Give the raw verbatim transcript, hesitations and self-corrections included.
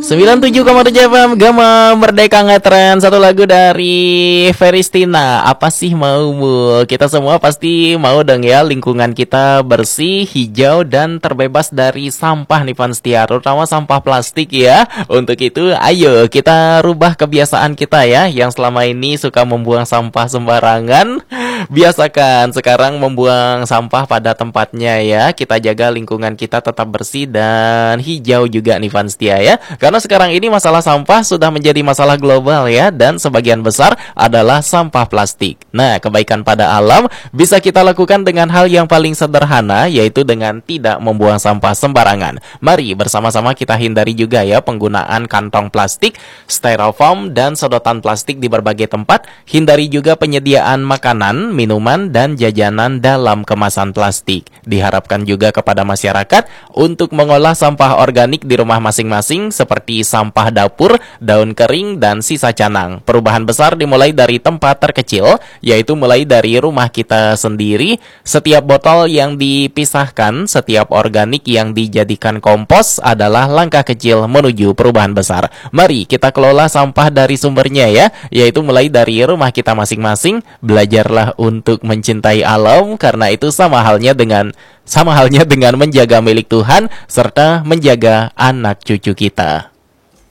sembilan puluh tujuh koma tujuh F M Gama Merdeka Ngetren. Satu lagu dari Veristina. Apa sih maumu? Kita semua pasti mau dong ya lingkungan kita bersih, hijau, dan terbebas dari sampah nih Fans Setia, terutama sampah plastik ya. Untuk itu ayo kita rubah kebiasaan kita ya, yang selama ini suka membuang sampah sembarangan. Biasakan sekarang membuang sampah pada tempatnya ya. Kita jaga lingkungan kita tetap bersih dan hijau juga nih Fans Setia ya. Karena sekarang ini masalah sampah sudah menjadi masalah global ya, dan sebagian besar adalah sampah plastik. Nah, kebaikan pada alam bisa kita lakukan dengan hal yang paling sederhana, yaitu dengan tidak membuang sampah sembarangan. Mari bersama-sama kita hindari juga ya penggunaan kantong plastik, styrofoam, dan sedotan plastik di berbagai tempat. Hindari juga penyediaan makanan, minuman, dan jajanan dalam kemasan plastik. Diharapkan juga kepada masyarakat untuk mengolah sampah organik di rumah masing-masing seperti sampah dapur, daun kering, dan sisa canang. Perubahan besar dimulai dari tempat terkecil, yaitu mulai dari rumah kita sendiri. Setiap botol yang dipisahkan, setiap organik yang dijadikan kompos adalah langkah kecil menuju perubahan besar. Mari kita kelola sampah dari sumbernya ya, yaitu mulai dari rumah kita masing-masing. Belajarlah untuk mencintai alam, karena itu sama halnya dengan sama halnya dengan menjaga milik Tuhan serta menjaga anak cucu kita.